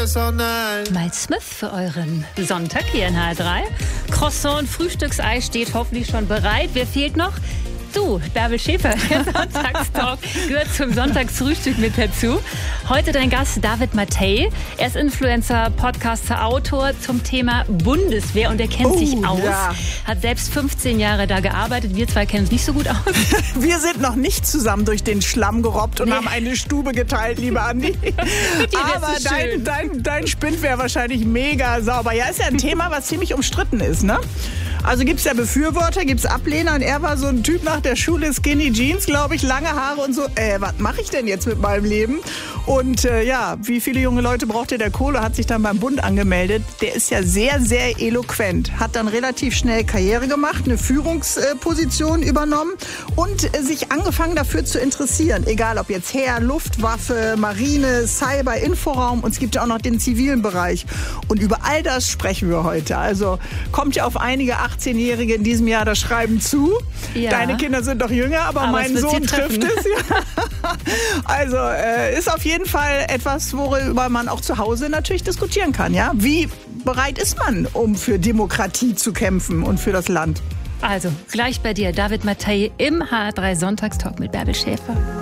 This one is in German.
Miles Smith für euren Sonntag hier in H3. Croissant und Frühstücksei steht hoffentlich schon bereit. Wer fehlt noch? Du, Bärbel Schäfer, der Sonntagstalk gehört zum Sonntagsfrühstück mit dazu. Heute dein Gast David Mattei. Er ist Influencer, Podcaster, Autor zum Thema Bundeswehr und er kennt sich aus. Ja. Hat selbst 15 Jahre da gearbeitet. Wir zwei kennen es nicht so gut aus. Wir sind noch nicht zusammen durch den Schlamm gerobbt und haben eine Stube geteilt, liebe Andi. Aber dein Spind wäre wahrscheinlich mega sauber. Ja, ist ja ein Thema, was ziemlich umstritten ist, ne? Also gibt's ja Befürworter, gibt's Ablehner und er war so ein Typ nach der Schule, Skinny Jeans, glaube ich, lange Haare und so, was mache ich denn jetzt mit meinem Leben? Und wie viele junge Leute brauchte der Kohle, hat sich dann beim Bund angemeldet. Der ist ja sehr, sehr eloquent, hat dann relativ schnell Karriere gemacht, eine Führungsposition übernommen und sich angefangen dafür zu interessieren. Egal ob jetzt Heer, Luftwaffe, Marine, Cyber, Inforaum und es gibt ja auch noch den zivilen Bereich. Und über all das sprechen wir heute. Also kommt ja auf einige 18-Jährige in diesem Jahr das Schreiben zu. Ja. Deine Kinder sind doch jünger, aber mein Sohn trifft es. Ja. Also ist auf jeden Fall etwas, worüber man auch zu Hause natürlich diskutieren kann. Ja? Wie bereit ist man, um für Demokratie zu kämpfen und für das Land? Also gleich bei dir, David Mattei im H3 Sonntagstalk mit Bärbel Schäfer.